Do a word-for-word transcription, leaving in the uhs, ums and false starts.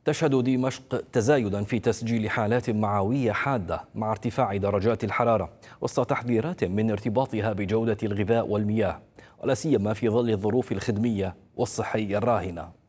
تشهد دمشق تزايدا في تسجيل حالات معوية حادة مع ارتفاع درجات الحرارة وسط تحذيرات من ارتباطها بجودة الغذاء والمياه، ولا سيما في ظل الظروف الخدمية والصحية الراهنة.